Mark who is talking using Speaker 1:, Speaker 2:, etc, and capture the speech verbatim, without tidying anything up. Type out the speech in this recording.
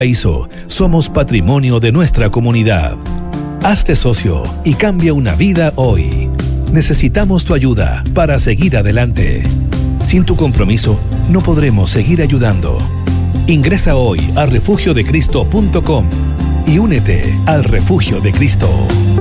Speaker 1: Paraíso, somos patrimonio de nuestra comunidad. Hazte socio y cambia una vida hoy. Necesitamos tu ayuda para seguir adelante. Sin tu compromiso, no podremos seguir ayudando. Ingresa hoy a refugio de cristo punto com y únete al Refugio de Cristo.